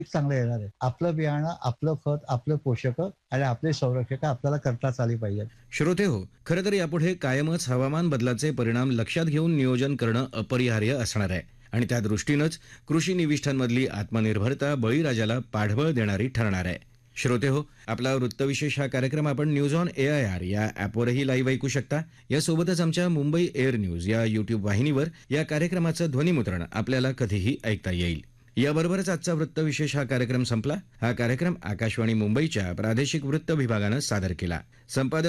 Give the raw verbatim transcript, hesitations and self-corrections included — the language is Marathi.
चांगलं येणार आहे. आपलं बियाणं, आपलं खत, आपलं पोषक आणि आपले संरक्षक आपल्याला करताच आली पाहिजेत. श्रोते हो, खरं तर यापुढे कायमच हवामान बदलाचे परिणाम लक्षात घेऊन नियोजन करणं अपरिहार्य असणार आहे. आणि त्या दृष्टीनंच कृषी निविष्ठांमधली आत्मनिर्भरता बळीराजाला पाठबळ देणारी ठरणार आहे. श्रोते हो, आपला वृत्तविशेष हा कार्यक्रम आपण news on A I R या ॲपवरही लाईव्ह ऐकू शकता. यासोबतच आमच्या मुंबई एअर न्यूज या यूट्यूब वाहिनीवर या कार्यक्रमाचं ध्वनिमुद्रण आपल्याला कधीही ऐकता येईल. याबरोबरच आजचा वृत्तविशेष हा कार्यक्रम संपला. हा कार्यक्रम आकाशवाणी मुंबईच्या प्रादेशिक वृत्त विभागानं सादर केला. संपादन